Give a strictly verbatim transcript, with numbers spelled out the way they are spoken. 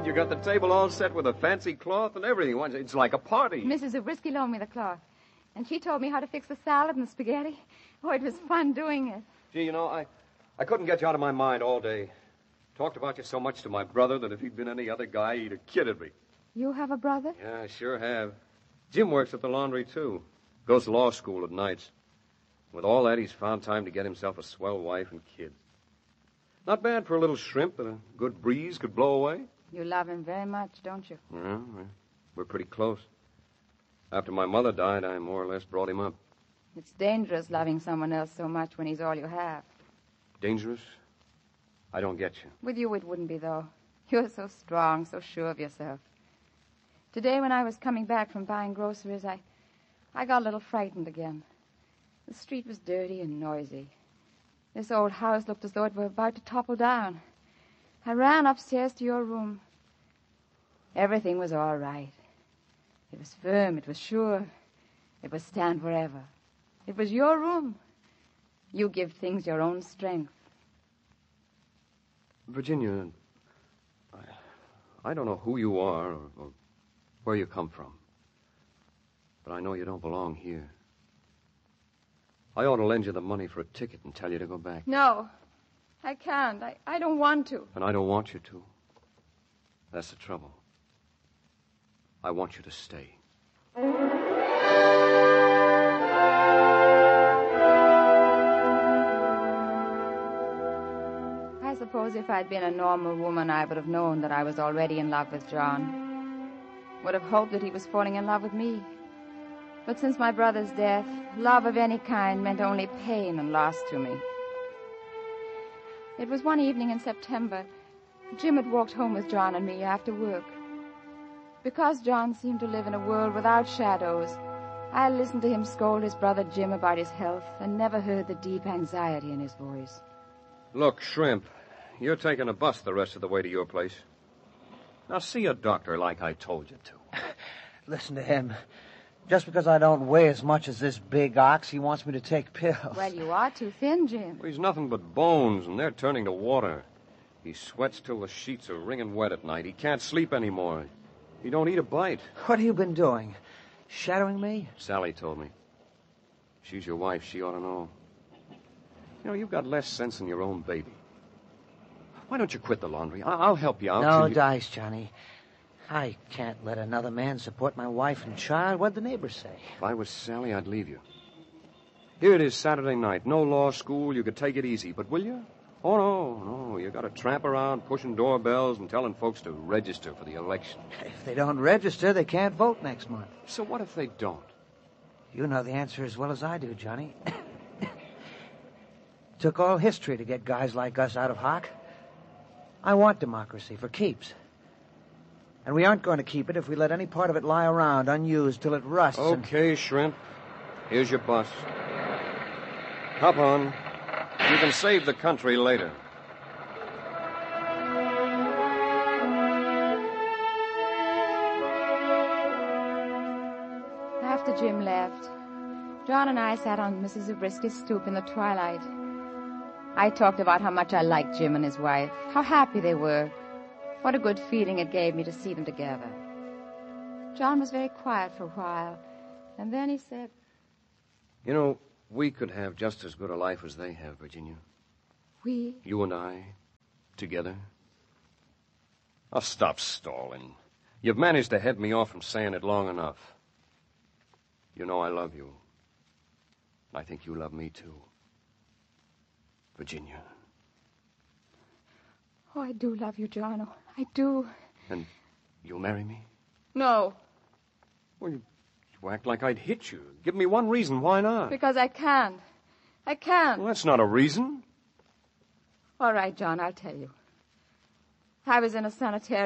You got the table all set with a fancy cloth and everything. It's like a party. Missus Zabriskie loaned me the cloth. And she told me how to fix the salad and the spaghetti. Oh, it was fun doing it. Gee, you know, I, I couldn't get you out of my mind all day. Talked about you so much to my brother that if he'd been any other guy, he'd have kidded me. You have a brother? Yeah, I sure have. Jim works at the laundry, too. Goes to law school at nights. With all that, he's found time to get himself a swell wife and kids. Not bad for a little shrimp that a good breeze could blow away. You love him very much, don't you? Yeah, we're pretty close. After my mother died, I more or less brought him up. It's dangerous loving someone else so much when he's all you have. Dangerous? I don't get you. With you, it wouldn't be, though. You're so strong, so sure of yourself. Today, when I was coming back from buying groceries, I, I got a little frightened again. The street was dirty and noisy. This old house looked as though it were about to topple down. I ran upstairs to your room. Everything was all right. It was firm, it was sure. It would stand forever. It was your room. You give things your own strength. Virginia, I, I don't know who you are or, or where you come from, but I know you don't belong here. I ought to lend you the money for a ticket and tell you to go back. No, I can't. I, I don't want to. And I don't want you to. That's the trouble. I want you to stay. I suppose if I'd been a normal woman, I would have known that I was already in love with John. Would have hoped that he was falling in love with me. But since my brother's death, love of any kind meant only pain and loss to me. It was one evening in September. Jim had walked home with John and me after work. Because John seemed to live in a world without shadows, I listened to him scold his brother Jim about his health and never heard the deep anxiety in his voice. Look, Shrimp, you're taking a bus the rest of the way to your place. Now, see a doctor like I told you to. Listen to him. Just because I don't weigh as much as this big ox, he wants me to take pills. Well, you are too thin, Jim. Well, he's nothing but bones, and they're turning to water. He sweats till the sheets are wringing wet at night. He can't sleep anymore. He don't eat a bite. What have you been doing? Shadowing me? Sally told me. She's your wife. She ought to know. You know, you've got less sense than your own baby. Why don't you quit the laundry? I- I'll help you out. No you... dice, Johnny. I can't let another man support my wife and child. What'd the neighbors say? If I was Sally, I'd leave you. Here it is Saturday night. No law school. You could take it easy. But will you? Oh, no, no. You got to tramp around pushing doorbells and telling folks to register for the election. If they don't register, they can't vote next month. So what if they don't? You know the answer as well as I do, Johnny. Took all history to get guys like us out of hock. I want democracy for keeps. And we aren't going to keep it if we let any part of it lie around unused till it rusts. Okay, and... Shrimp. Here's your bus. Hop on. You can save the country later. After Jim left, John and I sat on Missus Zabriskie's stoop in the twilight. I talked about how much I liked Jim and his wife, how happy they were. What a good feeling it gave me to see them together. John was very quiet for a while, and then he said, You know, we could have just as good a life as they have, Virginia. We? You and I, together. I'll stop stalling. You've managed to head me off from saying it long enough. You know I love you. I think you love me, too. Virginia. Oh, I do love you, John. Oh, I do. And you'll marry me? No. Well, you, you act like I'd hit you. Give me one reason why not. Because I can't. I can't. Well, that's not a reason. All right, John, I'll tell you. I was in a sanitarium